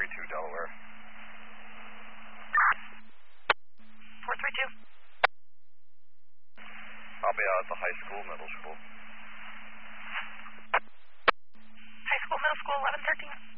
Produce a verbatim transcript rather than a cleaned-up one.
three two, Delaware. four three two. I'll be out at the high school, middle school. High school, middle school, eleven thirteen.